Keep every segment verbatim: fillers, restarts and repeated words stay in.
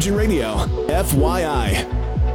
Virgin Radio, F Y I.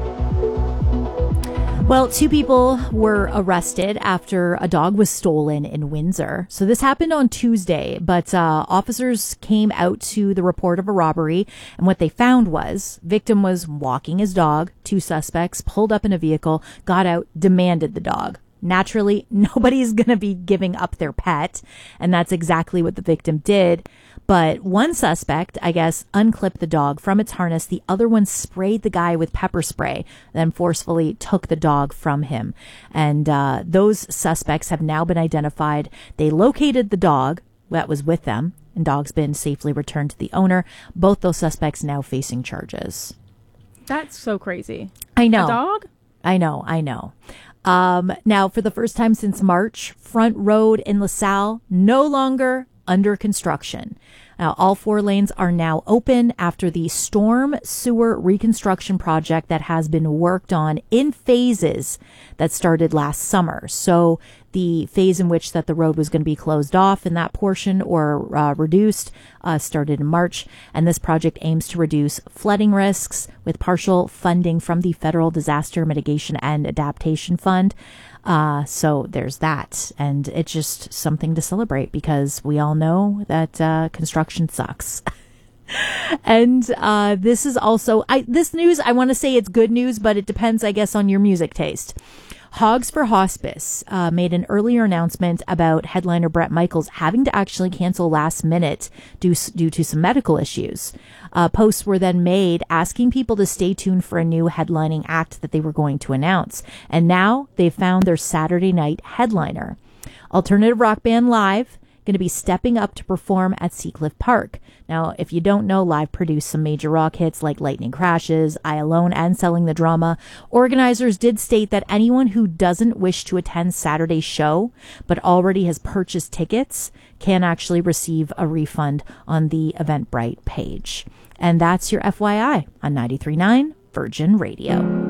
Well, two people were arrested after a dog was stolen in Windsor. So this happened on Tuesday, but uh, officers came out to the report of a robbery, and what they found was victim was walking his dog. Two suspects pulled up in a vehicle, got out, demanded the dog. Naturally, nobody's going to be giving up their pet, and that's exactly what the victim did. But one suspect, I guess, unclipped the dog from its harness. The other one sprayed the guy with pepper spray, then forcefully took the dog from him. And uh, those suspects have now been identified. They located the dog that was with them, and dog's been safely returned to the owner. Both those suspects now facing charges. That's so crazy. I know. A dog? I know, I know. Um, now, for the first time since March, Front Road in LaSalle no longer under construction. Now, all four lanes are now open after the storm sewer reconstruction project that has been worked on in phases that started last summer. So the phase in which that the road was going to be closed off in that portion or uh, reduced uh, started in March. And this project aims to reduce flooding risks with partial funding from the Federal Disaster Mitigation and Adaptation Fund. Uh, so there's that. And it's just something to celebrate because we all know that uh, construction sucks. And uh, this is also, I, this news, I want to say it's good news, but it depends, I guess, on your music taste. Hogs for Hospice uh, made an earlier announcement about headliner Bret Michaels having to actually cancel last minute due, due to some medical issues. Uh, posts were then made asking people to stay tuned for a new headlining act that they were going to announce. And now they've found their Saturday night headliner. Alternative rock band Live going to be stepping up to perform at Seacliff Park. Now, if you don't know, Live produced some major rock hits like Lightning Crashes, I Alone, and Selling the Drama. Organizers did state that anyone who doesn't wish to attend Saturday's show but already has purchased tickets can actually receive a refund on the Eventbrite page. And that's your F Y I on ninety-three point nine Virgin Radio.